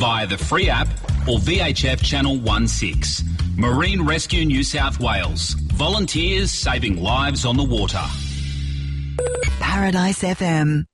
via the free app or VHF Channel 16. Marine Rescue New South Wales. Volunteers saving lives on the water. Paradise FM.